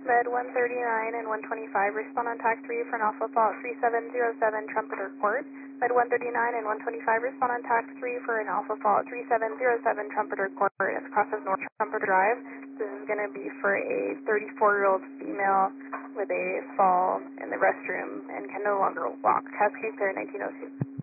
Med 139 and 125, respond on TAC 3 for an Alpha Fault 3707 Trumpeter Court. Med 139 and 125, respond on TAC 3 for an Alpha Fault 3707 Trumpeter Court. It's across of North Trumpeter Drive. This is going to be for a 34-year-old female with a fall in the restroom and can no longer walk. Cascade Clear 1902.